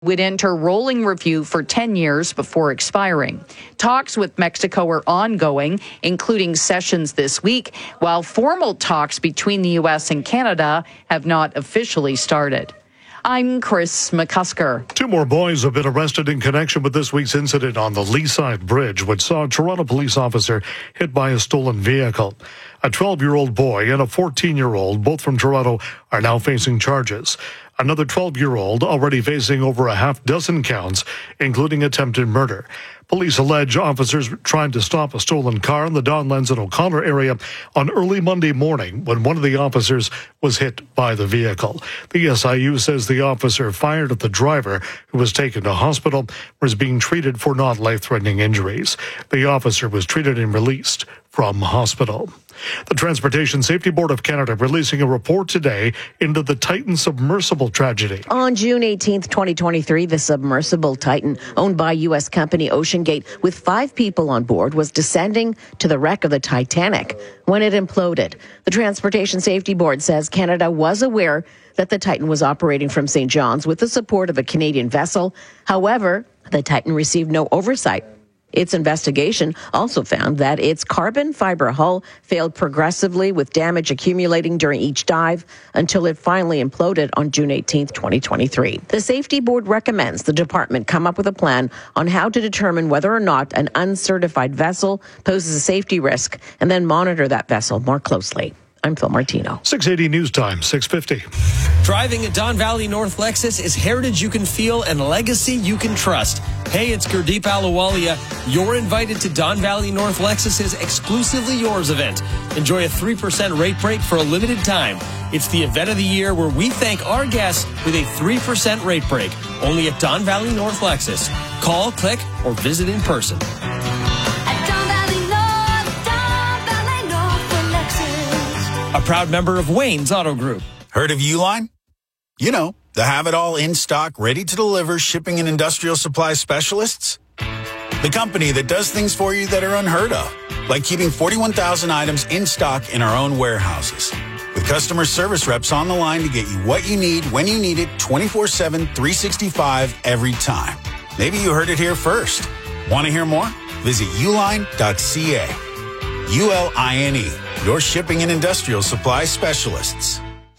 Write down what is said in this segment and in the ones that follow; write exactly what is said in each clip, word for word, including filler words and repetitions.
would enter rolling review for ten years before expiring. Talks with Mexico are ongoing, including sessions this week, while formal talks between the U S and Canada have not officially started. I'm Chris McCusker. Two more boys have been arrested in connection with this week's incident on the Leaside Bridge, which saw a Toronto police officer hit by a stolen vehicle. A twelve-year-old boy and a fourteen-year-old, both from Toronto, are now facing charges. Another twelve-year-old already facing over a half dozen counts, including attempted murder. Police allege officers tried to stop a stolen car in the Don Lenz and O'Connor area on early Monday morning when one of the officers was hit by the vehicle. The S I U says the officer fired at the driver, who was taken to hospital, was being treated for non-life-threatening injuries. The officer was treated and released from hospital. The Transportation Safety Board of Canada releasing a report today into the Titan submersible tragedy. On June eighteenth, twenty twenty-three, the submersible Titan, owned by U S company OceanGate, with five people on board, was descending to the wreck of the Titanic when it imploded. The Transportation Safety Board says Canada was aware that the Titan was operating from Saint John's with the support of a Canadian vessel. However, the Titan received no oversight. Its investigation also found that its carbon fiber hull failed progressively, with damage accumulating during each dive until it finally imploded on June eighteenth, twenty twenty-three. The Safety Board recommends the department come up with a plan on how to determine whether or not an uncertified vessel poses a safety risk and then monitor that vessel more closely. I'm Phil Martino. six eighty News Time, six fifty. Driving a Don Valley North Lexus is heritage you can feel and legacy you can trust. Hey, it's Gurdeep Ahluwalia. You're invited to Don Valley North Lexus's Exclusively Yours event. Enjoy a three percent rate break for a limited time. It's the event of the year where we thank our guests with a three percent rate break. Only at Don Valley North Lexus. Call, click, or visit in person. A proud member of Wayne's Auto Group. Heard of Uline? You know, the have-it-all in-stock, ready-to-deliver shipping and industrial supply specialists. The company that does things for you that are unheard of, like keeping forty-one thousand items in stock in our own warehouses. With customer service reps on the line to get you what you need, when you need it, twenty-four seven, three sixty-five, every time. Maybe you heard it here first. Want to hear more? Visit uline dot c a. U L I N E. Your shipping and industrial supply specialists.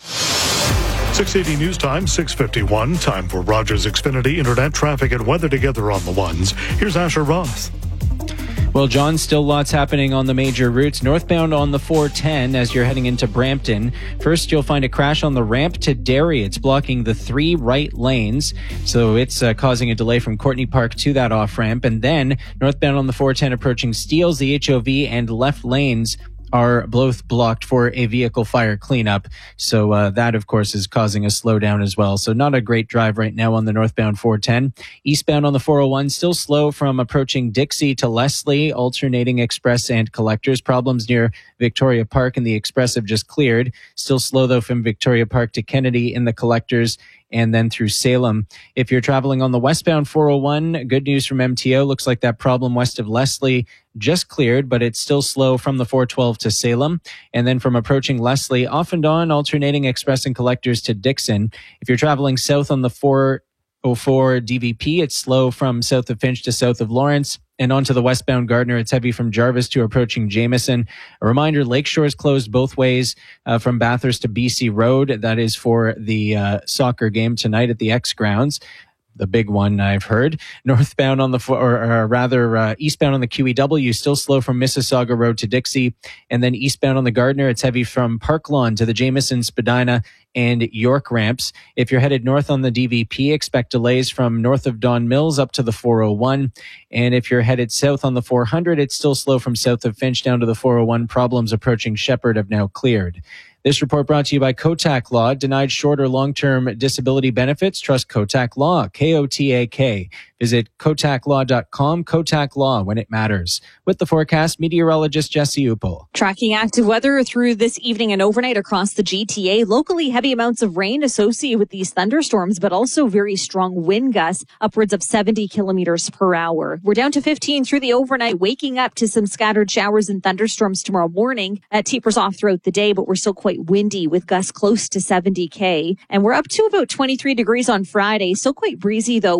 six eighty News Time, six fifty-one. Time for Rogers Xfinity Internet traffic and weather together on the ones. Here's Asher Roth. Well, John, still lots happening on the major routes. Northbound on the four ten as you're heading into Brampton. First, you'll find a crash on the ramp to Derry. It's blocking the three right lanes, so it's uh, causing a delay from Courtney Park to that off-ramp. And then northbound on the four ten approaching Steeles, the H O V and left lanes are both blocked for a vehicle fire cleanup. So uh, that, of course, is causing a slowdown as well. So not a great drive right now on the northbound four ten. Eastbound on the four oh one, still slow from approaching Dixie to Leslie, alternating express and collectors. Problems near Victoria Park and the express have just cleared. Still slow, though, from Victoria Park to Kennedy in the collectors and then through Salem. If you're traveling on the westbound four oh one, good news from M T O. Looks like that problem west of Leslie just cleared, but it's still slow from the four twelve to Salem. And then from approaching Leslie, off and on, alternating express and collectors to Dixon. If you're traveling south on the four oh four D V P, it's slow from south of Finch to south of Lawrence. And onto the westbound Gardner, it's heavy from Jarvis to approaching Jameson. A reminder, Lakeshore is closed both ways uh, from Bathurst to B C Road. That is for the uh, soccer game tonight at the X Grounds. The big one I've heard. Northbound on the, or, or rather uh, eastbound on the Q E W, still slow from Mississauga Road to Dixie. And then eastbound on the Gardner, it's heavy from Park Lawn to the Jameson, Spadina, and York ramps. If you're headed north on the D V P, expect delays from north of Don Mills up to the four oh one. And if you're headed south on the four hundred, it's still slow from south of Finch down to the four oh one. Problems approaching Shepherd have now cleared. This report brought to you by Kotak Law. Denied short or long-term disability benefits? Trust Kotak Law. K O T A K. Visit kotak law dot com. Kotak Law, when it matters. With the forecast, meteorologist Jesse Upel. Tracking active weather through this evening and overnight across the G T A. Locally, heavy amounts of rain associated with these thunderstorms, but also very strong wind gusts, upwards of seventy kilometers per hour. We're down to fifteen through the overnight, waking up to some scattered showers and thunderstorms tomorrow morning. That tapers off throughout the day, but we're still quite windy with gusts close to seventy K. And we're up to about twenty-three degrees on Friday. Still quite breezy, though.